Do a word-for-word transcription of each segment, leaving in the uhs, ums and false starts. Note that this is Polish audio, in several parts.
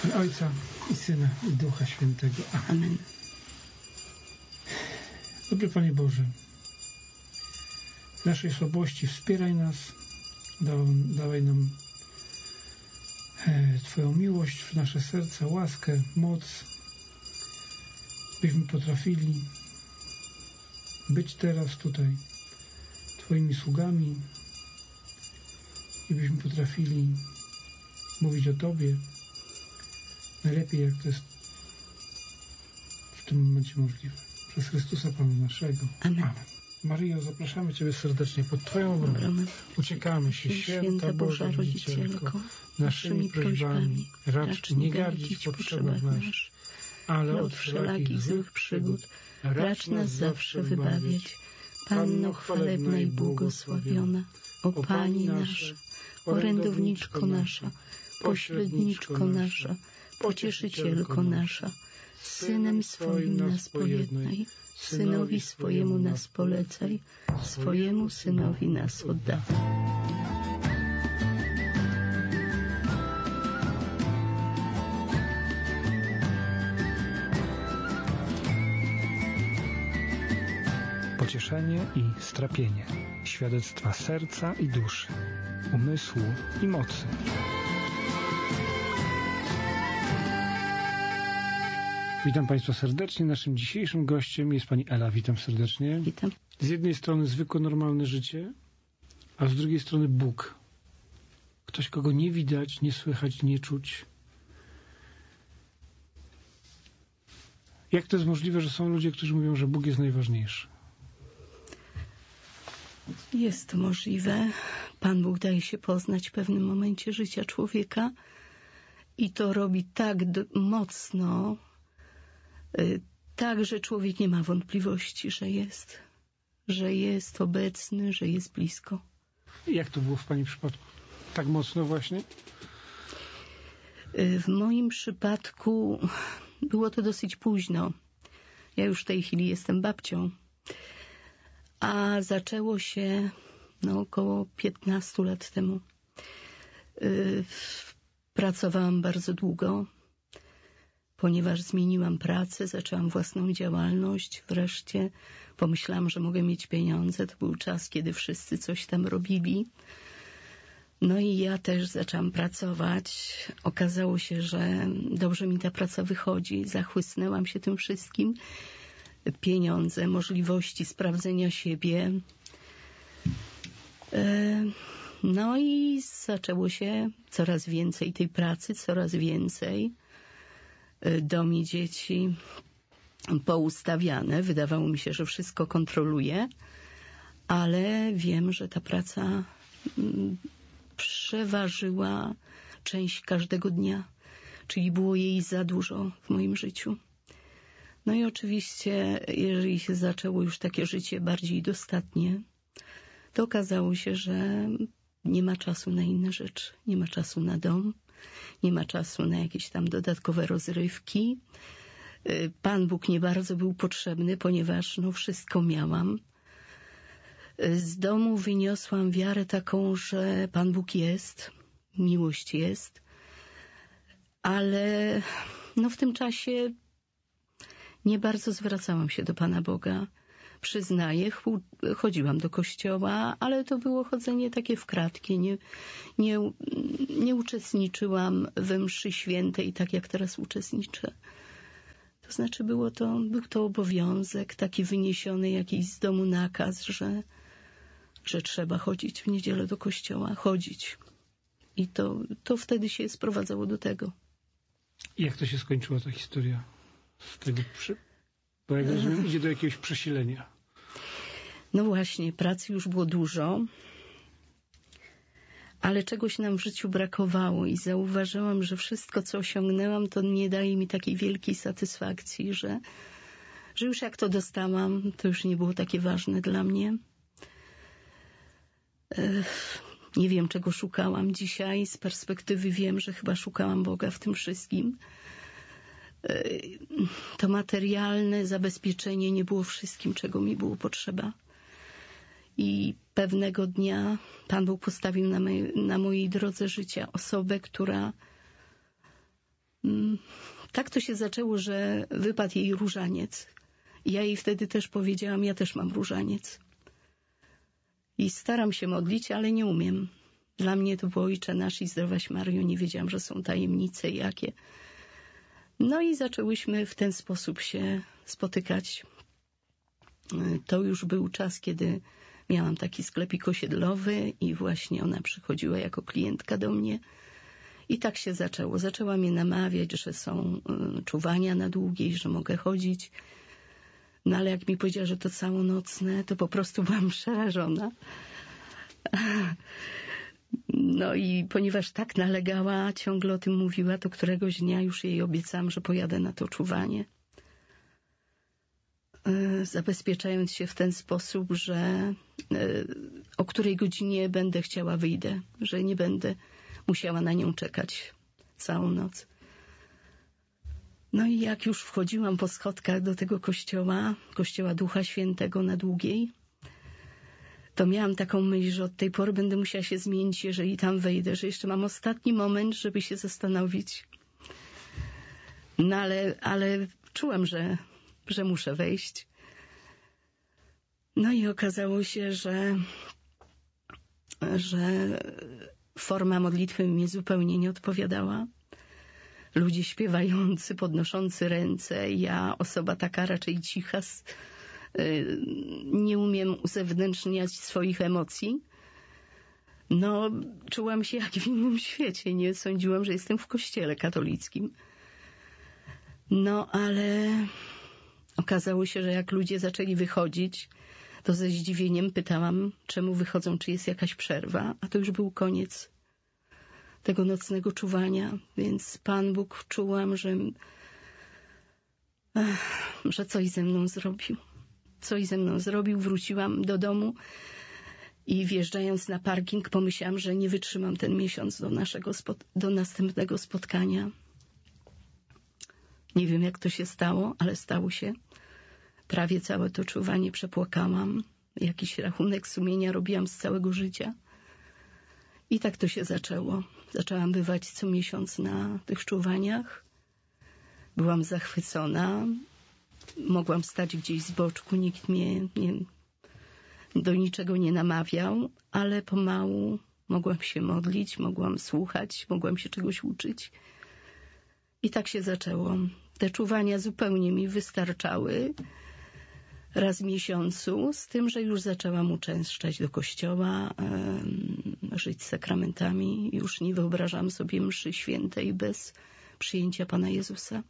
Ojca i Syna i Ducha Świętego. Amen. Dobry Panie Boże, w naszej słabości wspieraj nas, dawaj nam Twoją miłość w nasze serca, łaskę, moc, byśmy potrafili być teraz tutaj Twoimi sługami i byśmy potrafili mówić o Tobie najlepiej, jak to jest w tym momencie możliwe. Przez Chrystusa Pana naszego. Amen. Amen. Maryjo, zapraszamy Ciebie serdecznie pod Twoją obronę. Uciekamy się, święta Boża Rodzicielko, naszymi prośbami, racz nie gardzić w potrzebach naszych, ale od wszelakich złych przygód racz nas zawsze wybawiać. Panno chwalebna i błogosławiona, o Pani nasza, orędowniczko nasza, pośredniczko nasza, pocieszycielko nasza, z Synem swoim nas pojednaj, Synowi swojemu nas polecaj, swojemu Synowi nas oddawaj. Pocieszenie i strapienie, świadectwa serca i duszy, umysłu i mocy. Witam Państwa serdecznie. Naszym dzisiejszym gościem jest Pani Ela. Witam serdecznie. Witam. Z jednej strony zwykłe, normalne życie, a z drugiej strony Bóg. Ktoś, kogo nie widać, nie słychać, nie czuć. Jak to jest możliwe, że są ludzie, którzy mówią, że Bóg jest najważniejszy? Jest to możliwe. Pan Bóg daje się poznać w pewnym momencie życia człowieka i to robi tak do, mocno, y, tak, że człowiek nie ma wątpliwości, że jest, że jest obecny, że jest blisko. Jak to było w Pani przypadku? Tak mocno właśnie? Y, w moim przypadku było to dosyć późno. Ja już w tej chwili jestem babcią. A zaczęło się no, około piętnastu lat temu. Yy, pracowałam bardzo długo, ponieważ zmieniłam pracę, zaczęłam własną działalność. Wreszcie pomyślałam, że mogę mieć pieniądze. To był czas, kiedy wszyscy coś tam robili. No i ja też zaczęłam pracować. Okazało się, że dobrze mi ta praca wychodzi. Zachłysnęłam się tym wszystkim. Pieniądze, możliwości sprawdzenia siebie. No i zaczęło się coraz więcej tej pracy, coraz więcej. Dom i dzieci poustawiane. Wydawało mi się, że wszystko kontroluję, ale wiem, że ta praca przeważyła część każdego dnia, czyli było jej za dużo w moim życiu. No i oczywiście, jeżeli się zaczęło już takie życie bardziej dostatnie, to okazało się, że nie ma czasu na inne rzeczy. Nie ma czasu na dom, nie ma czasu na jakieś tam dodatkowe rozrywki. Pan Bóg nie bardzo był potrzebny, ponieważ no wszystko miałam. Z domu wyniosłam wiarę taką, że Pan Bóg jest, miłość jest, ale no w tym czasie nie bardzo zwracałam się do Pana Boga. Przyznaję, chodziłam do kościoła, ale to było chodzenie takie w kratki. Nie, nie, nie uczestniczyłam we mszy świętej tak, jak teraz uczestniczę. To znaczy było to, był to obowiązek, taki wyniesiony jakiś z domu nakaz, że, że trzeba chodzić w niedzielę do kościoła, chodzić. I to, to wtedy się sprowadzało do tego. I jak to się skończyła ta historia? Z tego przy... Bo jak rozumiem, idzie do jakiegoś przesilenia. No właśnie, pracy już było dużo, ale czegoś nam w życiu brakowało i zauważyłam, że wszystko, co osiągnęłam, to nie daje mi takiej wielkiej satysfakcji, że, że już jak to dostałam, to już nie było takie ważne dla mnie. Ech, nie wiem, czego szukałam dzisiaj. Z perspektywy wiem, że chyba szukałam Boga w tym wszystkim. To materialne zabezpieczenie nie było wszystkim, czego mi było potrzeba. I pewnego dnia Pan Bóg postawił na, mej, na mojej drodze życia osobę, która tak to się zaczęło, że wypadł jej różaniec. Ja jej wtedy też powiedziałam, ja też mam różaniec. I staram się modlić, ale nie umiem. Dla mnie to było Ojcze Nasz i Zdrowaś Maryjo. Nie wiedziałam, że są tajemnice jakie. No i zaczęłyśmy w ten sposób się spotykać. To już był czas, kiedy miałam taki sklepik osiedlowy i właśnie ona przychodziła jako klientka do mnie. I tak się zaczęło. Zaczęła mnie namawiać, że są czuwania na Długiej, że mogę chodzić. No ale jak mi powiedziała, że to całonocne, to po prostu byłam przerażona. No i ponieważ tak nalegała, ciągle o tym mówiła, to któregoś dnia już jej obiecałam, że pojadę na to czuwanie. Zabezpieczając się w ten sposób, że o której godzinie będę chciała, wyjdę, że nie będę musiała na nią czekać całą noc. No i jak już wchodziłam po schodkach do tego kościoła, kościoła Ducha Świętego na Długiej, to miałam taką myśl, że od tej pory będę musiała się zmienić, jeżeli tam wejdę, że jeszcze mam ostatni moment, żeby się zastanowić. No ale, ale czułam, że, że muszę wejść. No i okazało się, że, że forma modlitwy mi zupełnie nie odpowiadała. Ludzie śpiewający, podnoszący ręce, ja osoba taka raczej cicha, nie umiem uzewnętrzniać swoich emocji. No, czułam się jak w innym świecie, nie sądziłam, że jestem w kościele katolickim. No, ale okazało się, że jak ludzie zaczęli wychodzić, to ze zdziwieniem pytałam, czemu wychodzą, czy jest jakaś przerwa, a to już był koniec tego nocnego czuwania, więc Pan Bóg, czułam, że, że coś ze mną zrobił. Coś ze mną zrobił, wróciłam do domu i wjeżdżając na parking pomyślałam, że nie wytrzymam ten miesiąc do, naszego spot- do następnego spotkania. Nie wiem, jak to się stało, ale stało się. Prawie całe to czuwanie przepłakałam. Jakiś rachunek sumienia robiłam z całego życia. I tak to się zaczęło. Zaczęłam bywać co miesiąc na tych czuwaniach. Byłam zachwycona. Mogłam stać gdzieś z boczku, nikt mnie nie, do niczego nie namawiał, ale pomału mogłam się modlić, mogłam słuchać, mogłam się czegoś uczyć. I tak się zaczęło. Te czuwania zupełnie mi wystarczały raz w miesiącu, z tym, że już zaczęłam uczęszczać do kościoła, um, żyć sakramentami. Już nie wyobrażam sobie mszy świętej bez przyjęcia Pana Jezusa.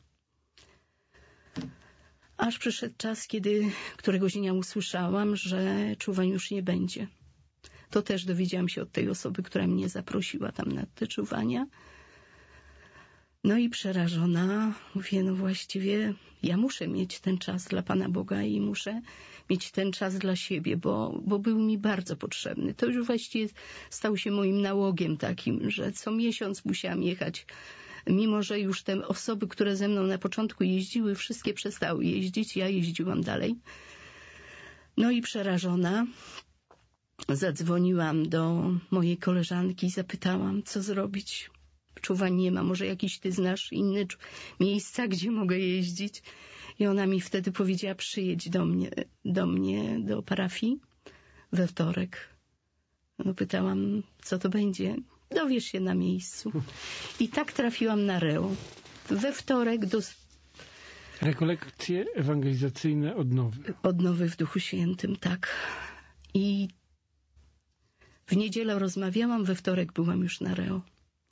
Aż przyszedł czas, kiedy któregoś dnia usłyszałam, że czuwań już nie będzie. To też dowiedziałam się od tej osoby, która mnie zaprosiła tam na te czuwania. No i przerażona mówię, no właściwie ja muszę mieć ten czas dla Pana Boga i muszę mieć ten czas dla siebie, bo, bo był mi bardzo potrzebny. To już właściwie stał się moim nałogiem takim, że co miesiąc musiałam jechać. Mimo że już te osoby, które ze mną na początku jeździły, wszystkie przestały jeździć, ja jeździłam dalej. No i przerażona zadzwoniłam do mojej koleżanki i zapytałam, co zrobić. Czuwań nie ma, może jakiś ty znasz inne miejsca, gdzie mogę jeździć? I ona mi wtedy powiedziała, przyjedź do mnie, do mnie, do parafii we wtorek. No pytałam, co to będzie? Dowiesz się na miejscu. I tak trafiłam na Reo. We wtorek do... Rekolekcje ewangelizacyjne Odnowy. Odnowy w Duchu Świętym, tak. I w niedzielę rozmawiałam, we wtorek byłam już na Reo.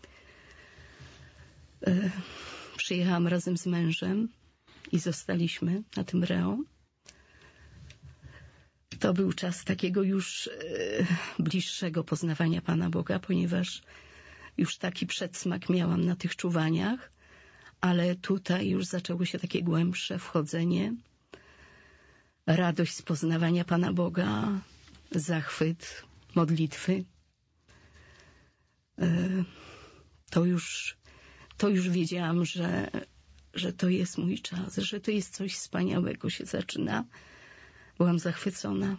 E, przyjechałam razem z mężem i zostaliśmy na tym Reo. To był czas takiego już e, bliższego poznawania Pana Boga, ponieważ już taki przedsmak miałam na tych czuwaniach, ale tutaj już zaczęło się takie głębsze wchodzenie, radość z poznawania Pana Boga, zachwyt, modlitwy. E, to już, to już wiedziałam, że, że to jest mój czas, że to jest coś wspaniałego się zaczyna. Byłam zachwycona.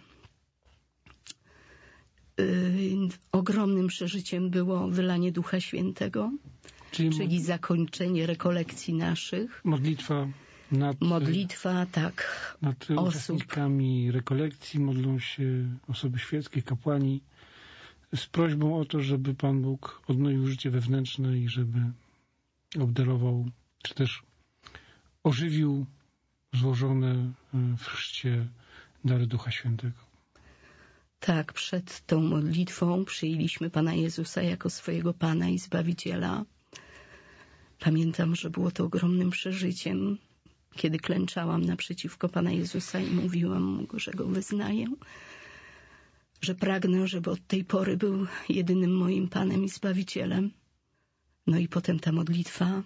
Yy, ogromnym przeżyciem było wylanie Ducha Świętego. czyli, czyli zakończenie rekolekcji naszych. Modlitwa nad, Modlitwa, tak, nad osób. uczestnikami rekolekcji modlą się osoby świeckie, kapłani, z prośbą o to, żeby Pan Bóg odnowił życie wewnętrzne i żeby obdarował, czy też ożywił złożone w chrzcie dary Ducha Świętego. Tak, przed tą modlitwą przyjęliśmy Pana Jezusa jako swojego Pana i Zbawiciela. Pamiętam, że było to ogromnym przeżyciem, kiedy klęczałam naprzeciwko Pana Jezusa i mówiłam Mu, że Go wyznaję, że pragnę, żeby od tej pory był jedynym moim Panem i Zbawicielem. No i potem ta modlitwa.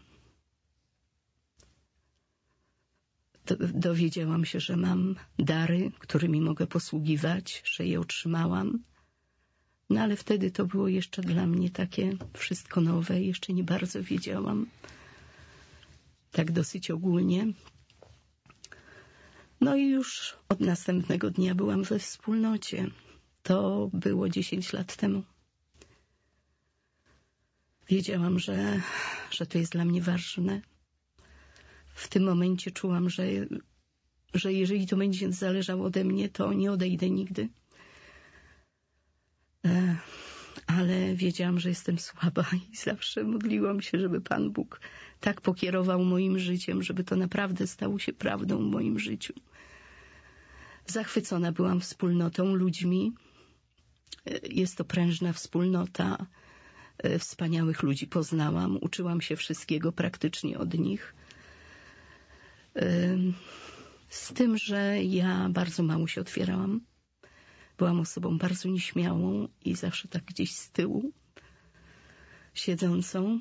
Dowiedziałam się, że mam dary, którymi mogę posługiwać, że je otrzymałam. No ale wtedy to było jeszcze dla mnie takie wszystko nowe, jeszcze nie bardzo wiedziałam. Tak dosyć ogólnie. No i już od następnego dnia byłam we wspólnocie. To było dziesięć lat temu. Wiedziałam, że, że to jest dla mnie ważne. W tym momencie czułam, że, że jeżeli to będzie zależało ode mnie, to nie odejdę nigdy. Ale wiedziałam, że jestem słaba i zawsze modliłam się, żeby Pan Bóg tak pokierował moim życiem, żeby to naprawdę stało się prawdą w moim życiu. Zachwycona byłam wspólnotą, ludźmi. Jest to prężna wspólnota. Wspaniałych ludzi poznałam. Uczyłam się wszystkiego praktycznie od nich. Z tym, że ja bardzo mało się otwierałam. Byłam osobą bardzo nieśmiałą i zawsze tak gdzieś z tyłu siedzącą.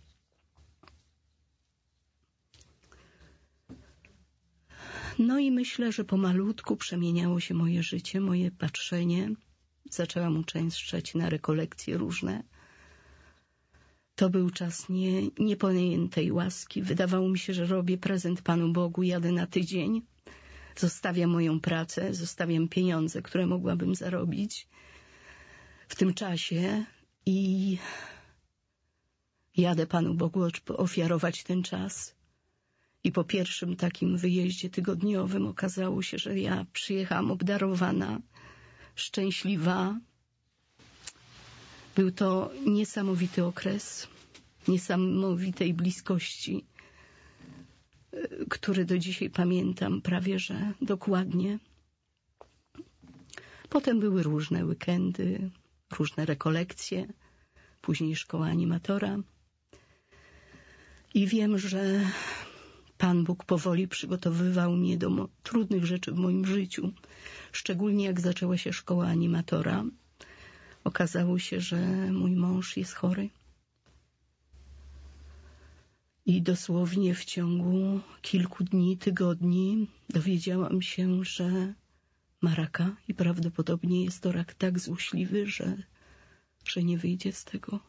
No i myślę, że pomalutku przemieniało się moje życie, moje patrzenie. Zaczęłam uczęszczać na rekolekcje różne. To był czas nie, niepojętej łaski. Wydawało mi się, że robię prezent Panu Bogu, jadę na tydzień, zostawiam moją pracę, zostawiam pieniądze, które mogłabym zarobić w tym czasie i jadę Panu Bogu ofiarować ten czas. I po pierwszym takim wyjeździe tygodniowym okazało się, że ja przyjechałam obdarowana, szczęśliwa. Był to niesamowity okres, niesamowitej bliskości, który do dzisiaj pamiętam prawie, że dokładnie. Potem były różne weekendy, różne rekolekcje, później szkoła animatora. I wiem, że Pan Bóg powoli przygotowywał mnie do trudnych rzeczy w moim życiu, szczególnie jak zaczęła się szkoła animatora. Okazało się, że mój mąż jest chory. I dosłownie w ciągu kilku dni, tygodni dowiedziałam się, że ma raka i prawdopodobnie jest to rak tak złośliwy, że, że nie wyjdzie z tego.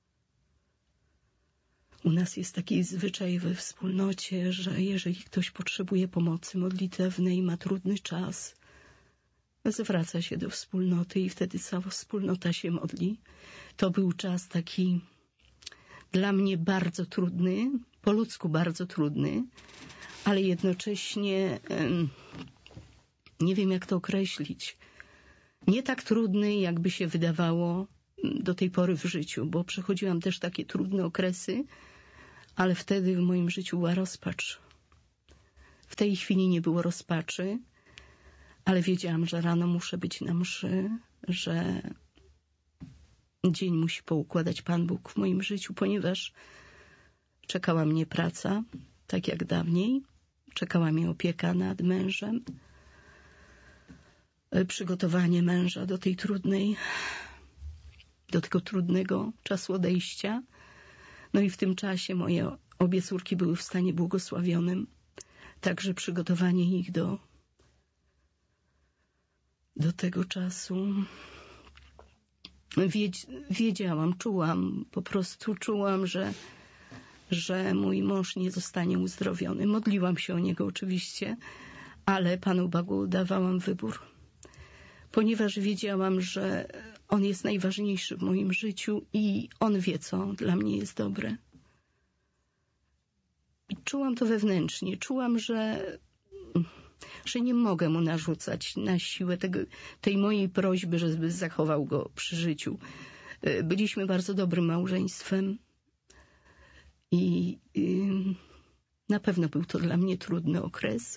U nas jest taki zwyczaj we wspólnocie, że jeżeli ktoś potrzebuje pomocy modlitewnej, ma trudny czas, zwraca się do wspólnoty i wtedy cała wspólnota się modli. To był czas taki dla mnie bardzo trudny, po ludzku bardzo trudny, ale jednocześnie nie wiem, jak to określić. Nie tak trudny, jakby się wydawało do tej pory w życiu, bo przechodziłam też takie trudne okresy, ale wtedy w moim życiu była rozpacz. W tej chwili nie było rozpaczy, ale wiedziałam, że rano muszę być na mszy, że dzień musi poukładać Pan Bóg w moim życiu, ponieważ czekała mnie praca, tak jak dawniej. Czekała mnie opieka nad mężem, przygotowanie męża do tej trudnej, do tego trudnego czasu odejścia. No i w tym czasie moje obie córki były w stanie błogosławionym, także przygotowanie ich do do tego czasu. Wiedziałam, czułam, po prostu czułam, że, że mój mąż nie zostanie uzdrowiony. Modliłam się o niego oczywiście, ale Panu Bogu dawałam wybór, ponieważ wiedziałam, że On jest najważniejszy w moim życiu i On wie, co dla mnie jest dobre. czułam to wewnętrznie. Czułam, że, że nie mogę mu narzucać na siłę tego, tej mojej prośby, żeby zachował go przy życiu. Byliśmy bardzo dobrym małżeństwem i, i na pewno był to dla mnie trudny okres,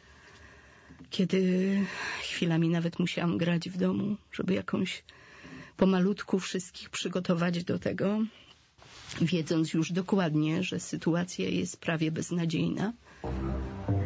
kiedy chwilami nawet musiałam grać w domu, żeby jakąś pomalutku wszystkich przygotować do tego, wiedząc już dokładnie, że sytuacja jest prawie beznadziejna.